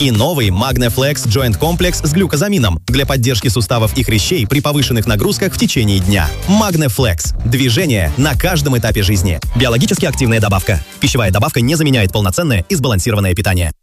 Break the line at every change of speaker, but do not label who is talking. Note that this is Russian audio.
И новый Magneflex Joint Complex с глюкозамином для поддержки суставов и хрящей при повышенных нагрузках в течение дня. Magneflex. Движение на каждом этапе жизни. Биологически активная добавка. Пищевая добавка не заменяет полноценное и сбалансированное питание.